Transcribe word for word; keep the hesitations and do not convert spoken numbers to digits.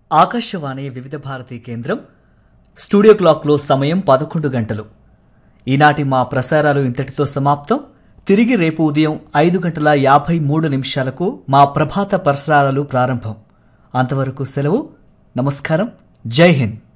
ఆకాశవాణి వివిధ భారతి కేంద్రం స్టూడియో క్లాక్లో సమయం పదకొండు గంటలు. ఈనాటి మా ప్రసారాలు ఇంతటితో సమాప్తం. తిరిగి రేపు ఉదయం ఐదు గంటల యాభై మూడు నిమిషాలకు మా ప్రభాత ప్రసారాలు ప్రారంభం. అంతవరకు సెలవు. నమస్కారం. జై హింద్.